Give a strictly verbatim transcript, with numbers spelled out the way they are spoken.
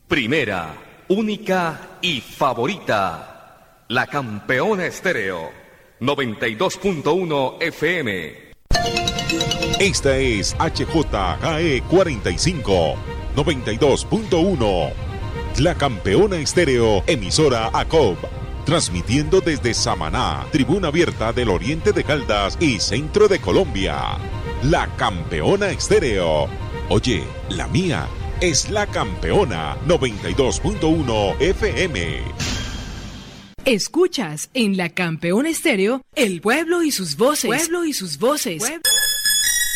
Primera, única y favorita. La Campeona Estéreo. noventa y dos punto uno F M. Esta es H J K E cuarenta y cinco, noventa y dos punto uno. La Campeona Estéreo, emisora A C O B. Transmitiendo desde Samaná, tribuna abierta del oriente de Caldas y centro de Colombia. La Campeona Estéreo. Oye, la mía es La Campeona, noventa y dos punto uno F M. Escuchas en La Campeona Estéreo, El Pueblo y sus voces. Pueblo y sus voces. Pueblo.